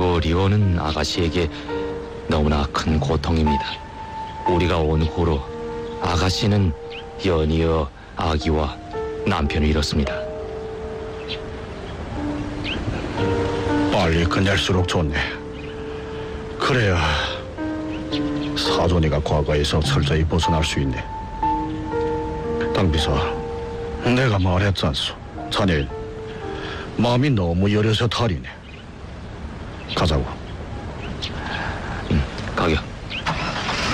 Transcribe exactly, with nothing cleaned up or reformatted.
그리고 리오는 아가씨에게 너무나 큰 고통입니다. 우리가 온 후로 아가씨는 연이어 아기와 남편을 잃었습니다. 빨리 끝낼수록 좋네. 그래야 사돈이가 과거에서 철저히 벗어날 수 있네. 당비서, 내가 말했잖소. 자네 마음이 너무 여려서 탈이네. 가자고.